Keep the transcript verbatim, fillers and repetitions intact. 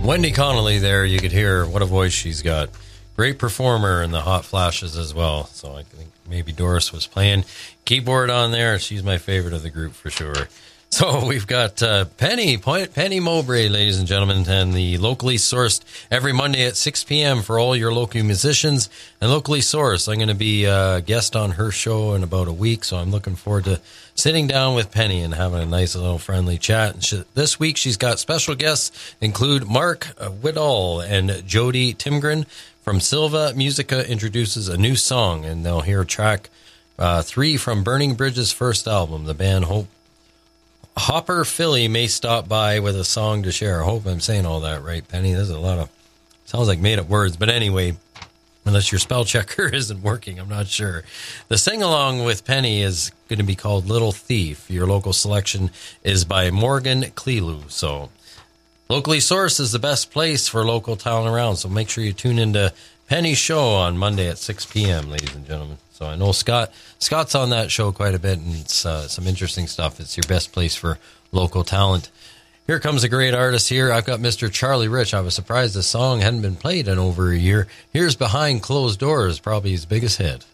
Wendy Connolly there, you could hear what a voice she's got. Great performer in the Hot Flashes as well. So I think maybe Doris was playing keyboard on there. She's my favorite of the group for sure. So we've got uh, Penny, Penny Mowbray, ladies and gentlemen, and the locally sourced every Monday at six p.m. for all your local musicians and locally sourced. I'm going to be a guest on her show in about a week, so I'm looking forward to sitting down with Penny and having a nice little friendly chat. And she, this week she's got special guests include Mark Whitall and Jody Timgren from Silva Musica introduces a new song, and they'll hear track uh, three from Burning Bridge's first album. The band Hope Hopper Philly may stop by with a song to share. I hope I'm saying all that right, Penny. There's a lot of, sounds like made up words. But anyway, unless your spell checker isn't working, I'm not sure. The sing-along with Penny is going to be called Little Thief. Your local selection is by Morgan Clelu. So locally sourced is the best place for local talent around. So make sure you tune into Penny's show on Monday at six p.m., ladies and gentlemen. So I know Scott Scott's on that show quite a bit, and it's uh, some interesting stuff. It's your best place for local talent. Here comes a great artist here. I've got Mister Charlie Rich. I was surprised this song hadn't been played in over a year. Here's Behind Closed Doors, probably his biggest hit.